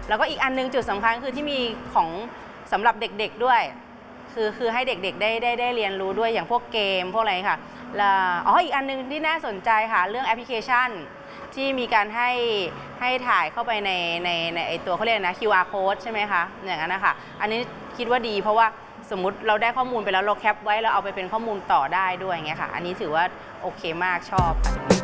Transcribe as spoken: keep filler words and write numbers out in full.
แล้วก็อีกอันนึงจุดสำคัญคือที่มีของสำหรับเด็กๆด้วยคือคือให้เด็กๆได้ได้ได้เรียนรู้ด้วยอย่างพวกเกมพวกอะไรค่ะแล้วอ๋ออีกอันนึงที่น่าสนใจค่ะเรื่องแอปพลิเคชันที่มีการให้ให้ถ่ายเข้าไปในในในไอตัวเขาเรียกนะ คิว อาร์ code ใช่ไหมคะอย่างนั้นนะคะอันนี้คิดว่าดีเพราะว่าสมมุติเราได้ข้อมูลไปแล้วเราแคปไว้เราเอาไปเป็นข้อมูลต่อได้ด้วยอย่างเงี้ยค่ะอันนี้ถือว่าโอเคมากชอบค่ะ